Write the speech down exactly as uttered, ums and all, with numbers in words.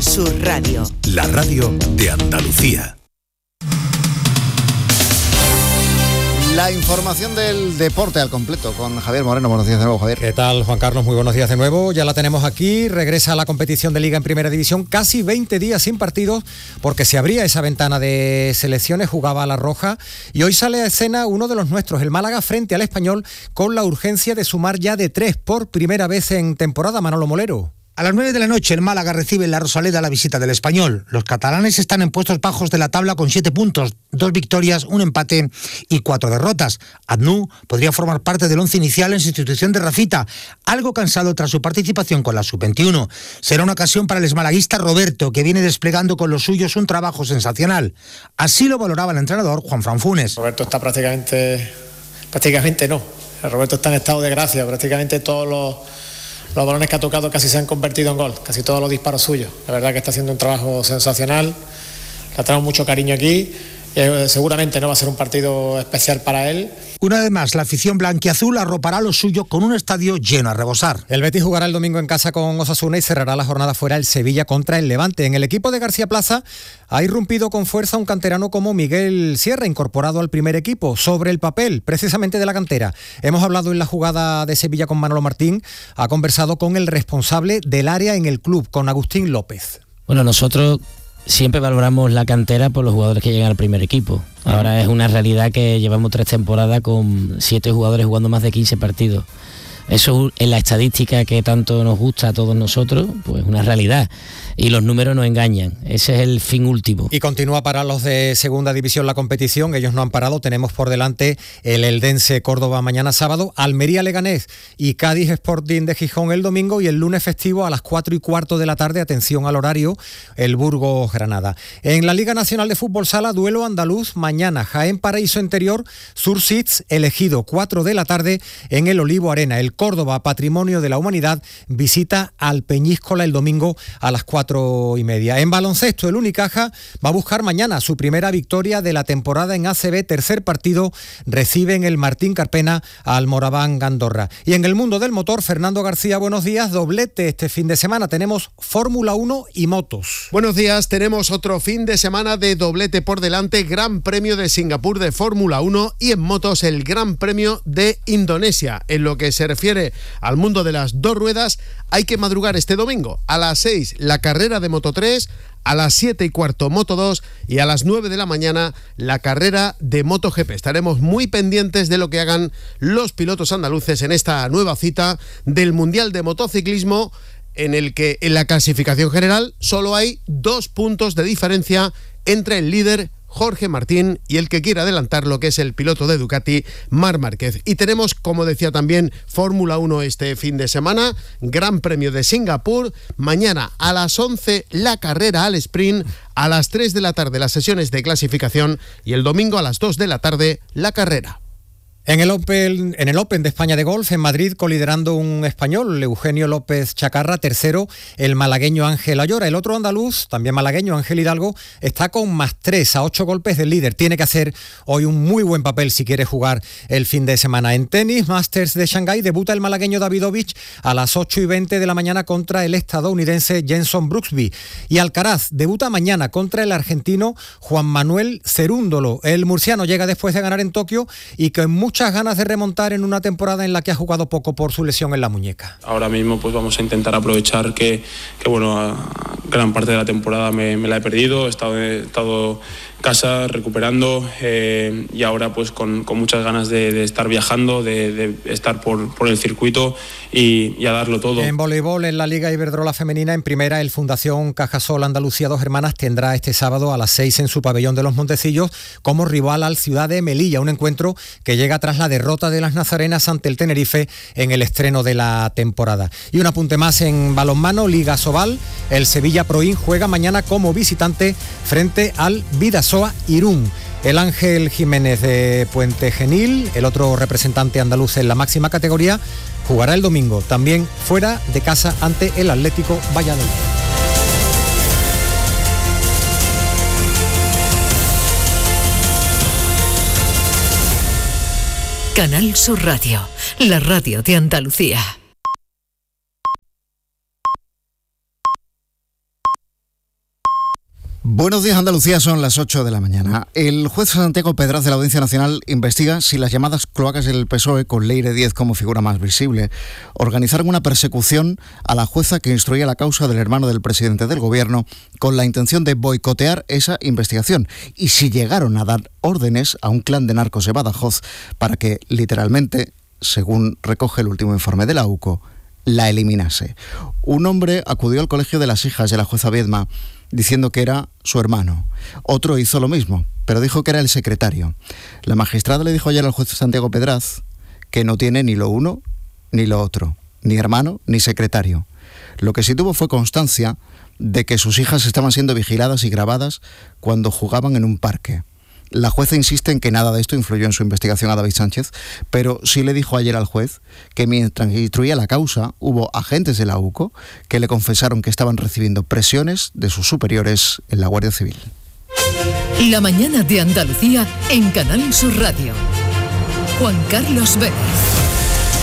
Sur Radio. La radio de Andalucía. La información del deporte al completo con Javier Moreno. Buenos días de nuevo, Javier. ¿Qué tal, Juan Carlos? Muy buenos días de nuevo. Ya la tenemos aquí. Regresa a la competición de Liga en Primera División. Casi veinte días sin partidos porque se abría esa ventana de selecciones, jugaba a la Roja. Y hoy sale a escena uno de los nuestros, el Málaga frente al Español, con la urgencia de sumar ya de tres por primera vez en temporada. Manolo Molero. A las nueve de la noche el Málaga recibe en la Rosaleda la visita del Español. Los catalanes están en puestos bajos de la tabla con siete puntos, dos victorias, un empate y cuatro derrotas. Adnú podría formar parte del once inicial en sustitución de Rafita, algo cansado tras su participación con la sub veintiuno. Será una ocasión para el exmalaguista Roberto, que viene desplegando con los suyos un trabajo sensacional. Así lo valoraba el entrenador Juanfran Funes. Roberto está prácticamente, prácticamente no. Roberto está en estado de gracia, prácticamente todos los... Los balones que ha tocado casi se han convertido en gol, casi todos los disparos suyos. La verdad que está haciendo un trabajo sensacional, le traemos mucho cariño aquí y seguramente no va a ser un partido especial para él. Una vez más, la afición blanquiazul arropará lo suyo con un estadio lleno a rebosar. El Betis jugará el domingo en casa con Osasuna y cerrará la jornada fuera el Sevilla contra el Levante. En el equipo de García Plaza ha irrumpido con fuerza un canterano como Miguel Sierra, incorporado al primer equipo, sobre el papel, precisamente de la cantera. Hemos hablado en la jugada de Sevilla con Manolo Martín, ha conversado con el responsable del área en el club, con Agustín López. Bueno, nosotros siempre valoramos la cantera por los jugadores que llegan al primer equipo. Ahora es una realidad que llevamos tres temporadas con siete jugadores jugando más de quince partidos. Eso en la estadística que tanto nos gusta a todos nosotros, pues una realidad. Y los números no engañan. Ese es el fin último. Y continúa para los de segunda división la competición. Ellos no han parado. Tenemos por delante el Eldense Córdoba mañana sábado, Almería Leganés y Cádiz Sporting de Gijón el domingo, y el lunes festivo a las cuatro y cuarto de la tarde, atención al horario, el Burgos Granada. En la Liga Nacional de Fútbol Sala, duelo andaluz mañana, Jaén Paraíso Interior, Sur Sits Elegido, cuatro de la tarde en el Olivo Arena. El Córdoba, Patrimonio de la Humanidad, visita al Peñíscola el domingo a las cuatro y media. En baloncesto, el Unicaja va a buscar mañana su primera victoria de la temporada en A C B. Tercer partido, recibe en el Martín Carpena al Moraván Andorra. Y en el mundo del motor, Fernando García, buenos días. Doblete este fin de semana. Tenemos Fórmula uno y motos. Buenos días, tenemos otro fin de semana de doblete por delante. Gran Premio de Singapur de Fórmula uno y en motos el Gran Premio de Indonesia. En lo que se refiere al mundo de las dos ruedas, hay que madrugar este domingo. A las seis la carrera de Moto tres, a las siete y cuarto Moto dos y a las nueve de la mañana la carrera de MotoGP. Estaremos muy pendientes de lo que hagan los pilotos andaluces en esta nueva cita del Mundial de Motociclismo, en el que en la clasificación general solo hay dos puntos de diferencia entre el líder Jorge Martín y el que quiere adelantar, lo que es el piloto de Ducati, Marc Márquez. Y tenemos, como decía también, Fórmula uno este fin de semana, Gran Premio de Singapur, mañana a las once la carrera al sprint, a las tres de la tarde las sesiones de clasificación y el domingo a las dos de la tarde la carrera. En el Open, en el Open de España de golf, en Madrid, coliderando un español, Eugenio López Chacarra, tercero, el malagueño Ángel Ayora. El otro andaluz, también malagueño, Ángel Hidalgo, está con más tres, a ocho golpes del líder. Tiene que hacer hoy un muy buen papel si quiere jugar el fin de semana. En tenis, Masters de Shanghái, debuta el malagueño Davidovich a las ocho y veinte de la mañana contra el estadounidense Jenson Brooksby. Y Alcaraz debuta mañana contra el argentino Juan Manuel Cerúndolo. El murciano llega después de ganar en Tokio y con muchas ganas de remontar en una temporada en la que ha jugado poco por su lesión en la muñeca. Ahora mismo pues vamos a intentar aprovechar que, que bueno, gran parte de la temporada me, me la he perdido, he estado, he estado en casa recuperando eh, y ahora pues con, con muchas ganas de, de estar viajando, de, de estar por, por el circuito y, y a darlo todo. En voleibol, en la Liga Iberdrola Femenina, en primera, el Fundación Cajasol Andalucía Dos Hermanas tendrá este sábado a las seis en su pabellón de los Montecillos como rival al Ciudad de Melilla, un encuentro que llega tras la derrota de las nazarenas ante el Tenerife en el estreno de la temporada. Y un apunte más en balonmano, Liga Sobal, el Sevilla Proin juega mañana como visitante frente al Bidasoa Irún. El Ángel Jiménez de Puente Genil, el otro representante andaluz en la máxima categoría, jugará el domingo, también fuera de casa ante el Atlético Valladolid. Canal Sur Radio, la radio de Andalucía. Buenos días, Andalucía, son las ocho de la mañana. El juez Santiago Pedraz de la Audiencia Nacional investiga si las llamadas cloacas del P S O E, con Leire Díez como figura más visible, organizaron una persecución a la jueza que instruía la causa del hermano del presidente del gobierno con la intención de boicotear esa investigación, y si llegaron a dar órdenes a un clan de narcos de Badajoz para que, literalmente, según recoge el último informe de la U C O, la eliminase. Un hombre acudió al colegio de las hijas de la jueza Viedma diciendo que era su hermano. Otro hizo lo mismo, pero dijo que era el secretario. La magistrada le dijo ayer al juez Santiago Pedraz que no tiene ni lo uno ni lo otro, ni hermano ni secretario. Lo que sí tuvo fue constancia de que sus hijas estaban siendo vigiladas y grabadas cuando jugaban en un parque. La jueza insiste en que nada de esto influyó en su investigación a David Sánchez, pero sí le dijo ayer al juez que mientras instruía la causa hubo agentes de la U C O que le confesaron que estaban recibiendo presiones de sus superiores en la Guardia Civil. La mañana de Andalucía en Canal Sur Radio. Juan Carlos Vélez.